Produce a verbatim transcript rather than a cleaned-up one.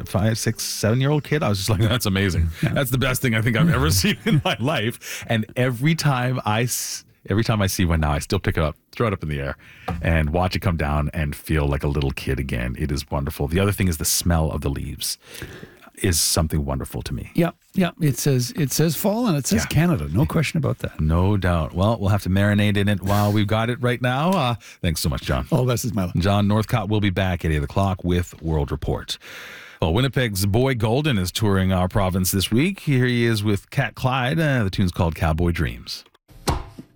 five, six, seven-year-old kid. I was just like, that's amazing. That's the best thing I think I've ever seen in my life. And every time I, every time I see one now, I still pick it up, throw it up in the air, and watch it come down and feel like a little kid again. It is wonderful. The other thing is the smell of the leaves is something wonderful to me. Yeah, yeah. It says it says fall and it says Yeah. Canada. No question about that. No doubt. Well, we'll have to marinate in it while we've got it right now. Uh, thanks so much, John. All the best is Milo. John Northcott will be back at eight o'clock with World Report. Well, Winnipeg's Boy Golden is touring our province this week. Here he is with Cat Clyde. Uh, the tune's called Cowboy Dreams.